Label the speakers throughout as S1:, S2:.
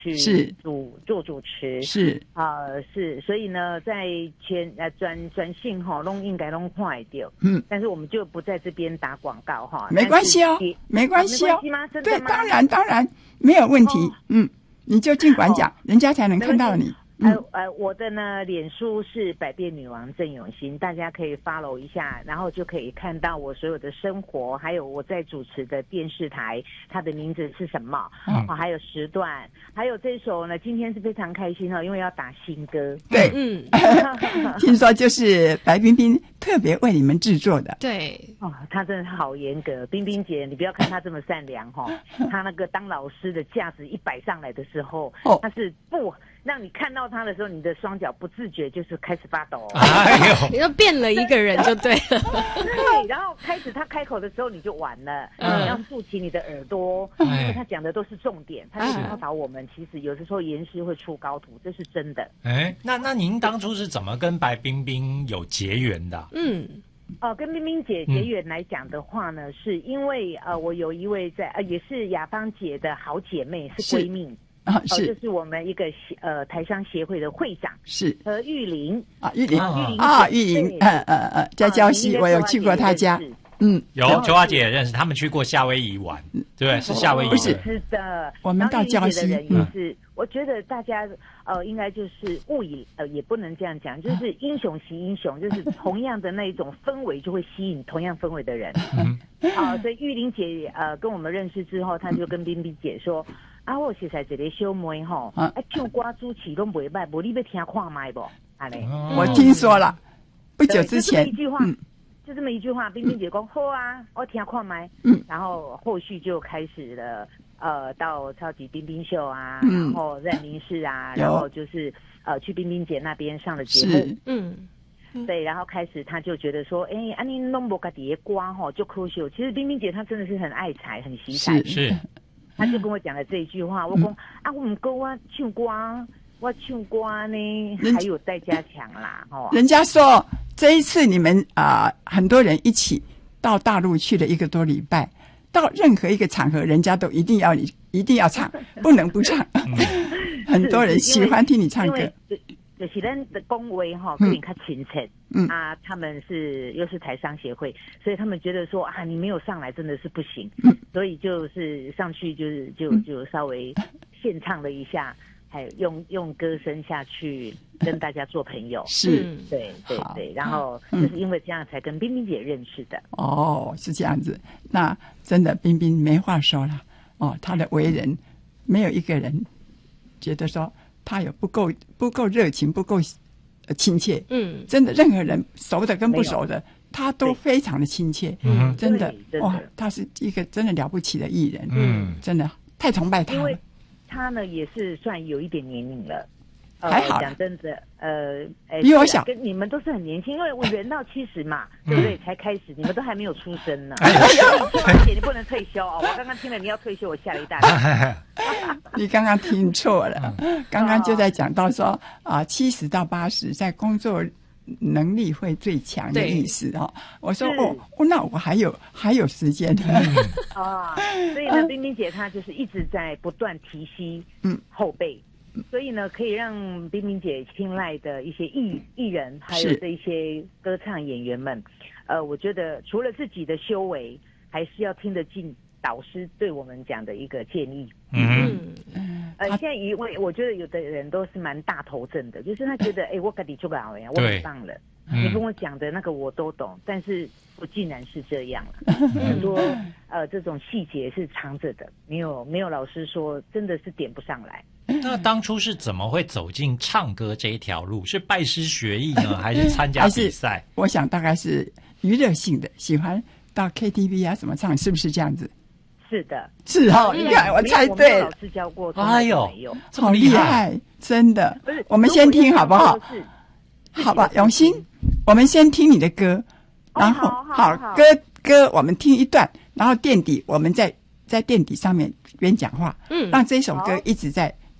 S1: 去做主持，
S2: 是
S1: 是，所以呢，在转信哈，都应该都快掉，但是我们就不在这边打广告哈，
S2: 没关系哦，没关系哦，
S1: 吗？真
S2: 对，
S1: 的吗？
S2: 当然没有问题，你就尽管讲，人家才能看到你。
S1: 我的呢，脸书是百变女王郑永新，大家可以 follow 一下，然后就可以看到我所有的生活，还有我在主持的电视台，它的名字是什么，还有时段，还有这首呢，今天是非常开心哦，因为要打新歌，
S2: 对，听说就是白冰冰特别为你们制作的，
S3: 对，
S1: 她真的是好严格，冰冰姐，你不要看她这么善良她那个当老师的价值一摆上来的时候，她是不让你看到他的时候，你的双脚不自觉就是开始发抖。
S3: 你就变了一个人就对了。
S1: 对，然后他开口的时候你就完了，你要竖起你的耳朵，因为他讲的都是重点，他是教导我们，其实有的时候言师会出高徒，这是真的。
S4: 那您当初是怎么跟白冰冰有结缘的？
S1: 跟冰冰姐结缘来讲的话呢，是因为我有一位也是雅芳姐的好姐妹，是闺蜜。就是我们一个台商协会的会长
S2: 是
S1: 和玉玲
S2: 玉玲在礁溪我有去过她家，
S4: 有秋花姐也认识，他们去过夏威夷玩，对，是夏威夷，
S2: 不是
S1: 的，
S2: 我们到礁溪
S1: 的人也是，我觉得大家应该就是物以也不能这样讲，就是英雄惜英雄，就是同样的那一种氛围就会吸引同样氛围的人。所以玉玲姐跟我们认识之后，她就跟冰冰姐说。我实在一个小妹吼，唱歌主持都袂歹，无你要听看麦不？
S2: 我听说了，不久之前，
S1: 就这么一句话，冰冰姐说好啊，我听看麦。然后后续就开始了，到超级冰冰秀啊，然后在民视啊，然后就是去冰冰姐那边上了节目，对，然后开始他就觉得说，你弄不家己的歌吼就可惜。其实冰冰姐她真的是很爱才，很惜才，
S4: 是。
S1: 他就跟我讲了这一句话，我说我唔够我唱歌，我唱歌呢还有待加强啦。
S2: 人家说这一次你们很多人一起到大陆去了1个多礼拜，到任何一个场合，人家都一定要唱，不能不唱。很多人喜欢听你唱歌。
S1: 就是咱的恭维可能较亲切，他们又是台商协会，所以他们觉得说你没有上来真的是不行，所以就是上去就稍微献唱了一下，还有用歌声下去跟大家做朋友，
S2: 是，
S1: 对，然后就是因为这样才跟冰冰姐认识的。
S2: 是这样子，那真的冰冰没话说了她的为人没有一个人觉得说。他有不够热情，不够亲切。真的，任何人熟的跟不熟的，他都非常的亲切。真的，哇，他是一个真的了不起的艺人。真的太崇拜他了。
S1: 因为他呢也是算有一点年龄了。
S2: 还好，
S1: 讲真的，
S2: 比我小，
S1: 跟你们都是很年轻，因为我人到70嘛，对不对？才开始，你们都还没有出生呢。姐，你不能退休我刚刚听了你要退休，我吓了一大跳。
S2: 你刚刚听错了，刚刚就在讲到说70到80，在工作能力会最强的意思我说那我还有时间。
S1: 所以呢，冰冰姐她就是一直在不断提携后辈。所以呢，可以让冰冰姐青睐的一些艺人，还有这一些歌唱演员们，我觉得除了自己的修为，还是要听得进导师对我们讲的一个建议。现在我觉得有的人都是蛮大头症的，就是他觉得我跟你做不好呀，我很棒了。你跟我讲的那个我都懂，但是不竟然是这样了。很多这种细节是藏着的，没有老师说，真的是点不上来。
S4: 那当初是怎么会走进唱歌这一条路？是拜师学艺呢，还是参加比赛？
S2: 我想大概是娱乐性的，喜欢到 KTV 什么唱，是不是这样子？
S1: 是的，
S2: 是你看我猜对了。
S1: 老师教过，
S4: 哎呦，
S2: 好厉害，真的。我们先听好不好？好吧，永新，我们先听你的歌，然后歌我们听一段，然后垫底我们在垫底上面边讲话，让这首歌一直在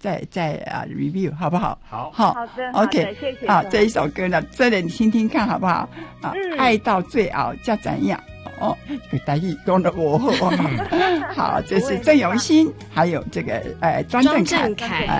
S2: review 好不好？
S4: 好，
S1: 好的
S2: ，OK，
S1: 谢谢。
S2: 好，这一首歌呢，这里你听听看好不好？啊，爱到最后才怎样？哦，台语讲得不好。好，这是郑荣兴，还有这个庄正凯。